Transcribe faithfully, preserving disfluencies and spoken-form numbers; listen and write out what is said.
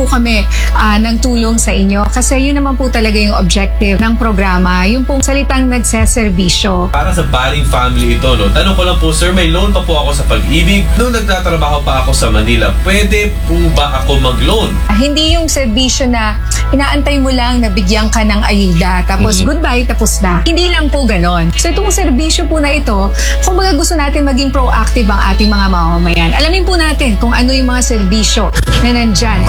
po kami ah, ng tulong sa inyo kasi yun naman po talaga yung objective ng programa, yung pong salitang nagseserbisyo. Para sa Baling family ito, no? Tanong ko lang po, sir, may loan pa po ako sa Pag-ibig. Nung nagtatrabaho pa ako sa Manila, pwede po ba ako mag-loan? Hindi yung serbisyo na inaantay mo lang na bigyan ka ng ayuda tapos Mhm. goodbye tapos na. Hindi lang po ganon. So itong serbisyo po na ito, kung baga gusto natin maging proactive ang ating mga mamamayan, alamin po natin kung ano yung mga serbisyo na nandyan.